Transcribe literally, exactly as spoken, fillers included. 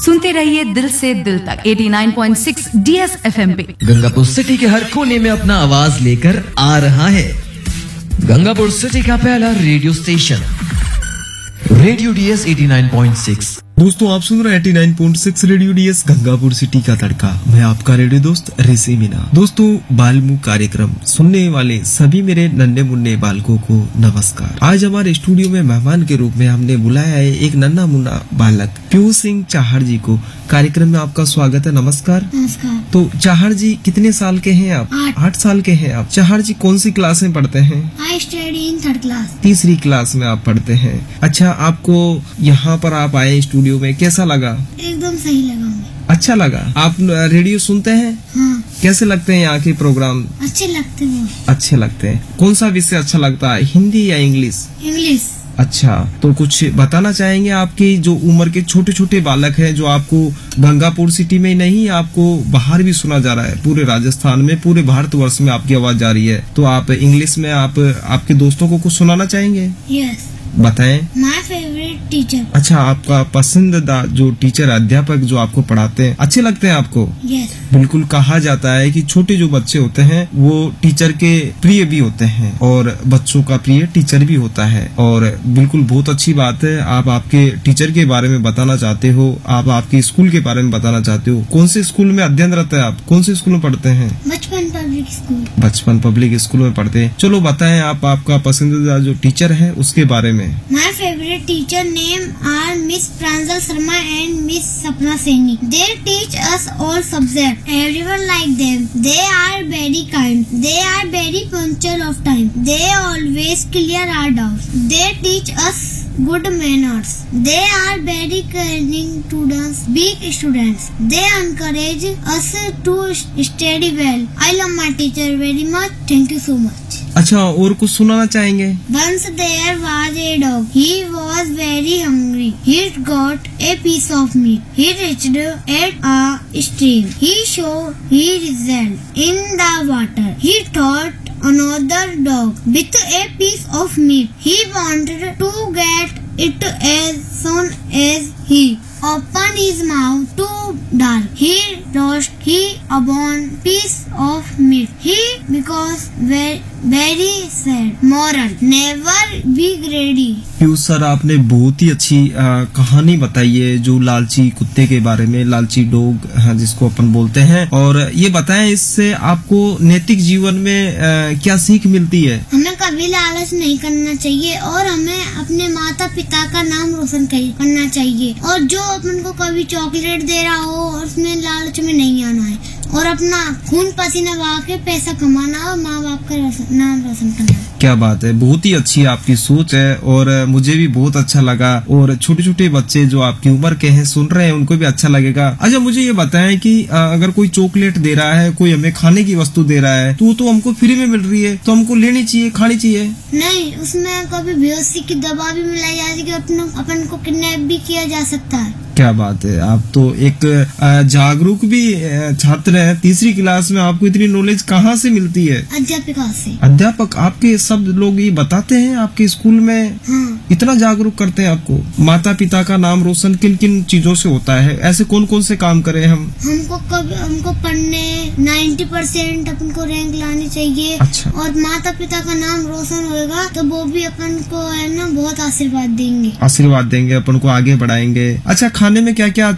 सुनते रहिए दिल से दिल तक eighty nine point six D S F M पे। गंगापुर सिटी के हर कोने में अपना आवाज लेकर आ रहा है गंगापुर सिटी का पहला radio station radio D S eighty nine point six. दोस्तों आप सुन रहे हैं eighty nine point six radio DS Gangapur city का तड़का। मैं आपका रेडियो दोस्त ऋषि मीना। दोस्तों बालमुख कार्यक्रम सुनने वाले सभी मेरे नन्हे मुन्ने बालकों को नमस्कार। आज हमारे स्टूडियो में मेहमान के रूप में हमने बुलाया है एक नन्हा मुन्ना बालक पीयूष सिंह चाहड़ जी को। कार्यक्रम में आपका स्वागत है। नमस्कार। नमस्कार। तो चाहड़ जी कितने साल के हैं आप? आठ आठ साल के हैं आप। चाहड़ जी कौन सी क्लास में पढ़ते हैं? I study in third class. तीसरी क्लास में आप पढ़ते हैं। अच्छा, आपको यहाँ पर आप आए स्टूडियो में, कैसा लगा? एकदम सही लगा मुझे। अच्छा लगा। आप रेडियो सुनते हैं? हाँ। कैसे लगते हैं यहाँ के प्रोग्राम? अच्छे लगते हैं। अच्छे लगते हैं। कौन सा विषय अच्छा लगता है, हिंदी या इंग्लिश? इंग्लिश। अच्छा, तो कुछ बताना चाहेंगे? आपकी जो उम्र के छोटे छोटे बालक हैं जो आपको गंगापुर सिटी में नहीं, आपको बाहर भी सुना जा रहा है, पूरे राजस्थान में, पूरे भारतवर्ष में आपकी आवाज जा रही है, तो आप इंग्लिश में आप आपके दोस्तों को कुछ सुनाना चाहेंगे? यस। बताएं। My favourite teacher. अच्छा, आपका पसंदीदा जो टीचर अध्यापक जो आपको पढ़ाते हैं अच्छे लगते हैं आपको? यस। बिल्कुल कहा जाता है कि छोटे जो बच्चे होते हैं वो टीचर के प्रिय भी होते हैं और बच्चों का प्रिय टीचर भी होता है। और बिल्कुल बहुत अच्छी बात है। आप आपके टीचर के बारे में बताना चाहते हो, आप आपके स्कूल के बारे में बताना चाहते हो। कौन से स्कूल में अध्ययनरत है आप? कौन से स्कूल में पढ़ते हैं? बचपन पब्लिक स्कूल। बचपन पब्लिक स्कूल में पढ़ते हैं। चलो बताएं आप आपका पसंदीदा जो टीचर है उसके बारे में। My favorite teacher name are Miss Pranjal Sharma and Miss Sapna Saini. They teach us all subjects. Everyone like them. They are very kind. They are very punctual of time. They always clear our doubts. They teach us good manners. They are very caring students, big students. They encourage us to study well. I love my teacher very much. Thank you so much. अच्छा, और कुछ सुनाना चाहेंगे? Once there was a dog. He was very hungry. He got a piece of meat. He reached at a stream. He saw he wrestled in the water. He thought another dog with a piece of meat. He wanted to get it as soon as he opened his mouth to die. He lost he upon piece of meat. He because very very sad. Moral: never be greedy. Piyush sir, आपने बहुत ही अच्छी आ, कहानी बताई है जो लालची कुत्ते के बारे में, लालची डॉग जिसको अपन बोलते हैं। और ये बताएं इससे आपको नैतिक जीवन में आ, क्या सीख मिलती है? हमें कभी लालच नहीं करना चाहिए और हमें अपने माता पिता का नाम रोशन करना चाहिए। और जो अपन को कभी चॉकलेट दे रहा हो उसमें लालच में नहीं आना है और अपना खून पसीना बहा के पैसा कमाना और माँ बाप का नाम रोशन करना। क्या बात है, बहुत ही अच्छी आपकी सोच है और मुझे भी बहुत अच्छा लगा। और छोटे छोटे बच्चे जो आपकी उम्र के हैं सुन रहे हैं उनको भी अच्छा लगेगा। अच्छा, मुझे ये बताएं कि अगर कोई चॉकलेट दे रहा है, कोई हमें खाने की वस्तु दे रहा है, तो तो हमको फ्री में मिल रही है, तो हमको लेनी चाहिए, खानी चाहिए? नहीं, उसमें कभी बेहोशी की दवा भी मिलाई जाती है, अपन को किडनैप भी किया जा सकता है। क्या बात है, आप तो एक जागरूक भी छात्र हैं। तीसरी क्लास में आपको इतनी नॉलेज कहाँ से मिलती है? अध्यापिका से। अध्यापक आपके सब लोग ये बताते हैं आपके स्कूल में? हाँ। इतना जागरूक करते हैं आपको। माता पिता का नाम रोशन किन किन चीजों से होता है? ऐसे कौन कौन से काम करें हम? हमको कभी हमको पढ़ने नाइन्टी परसेंट अपन को रैंक लानी चाहिए। अच्छा। और माता पिता का नाम रोशन होगा तो वो भी अपन को है ना बहुत आशीर्वाद देंगे। आशीर्वाद देंगे, अपन को आगे बढ़ाएंगे। अच्छा, खाने में क्या क्या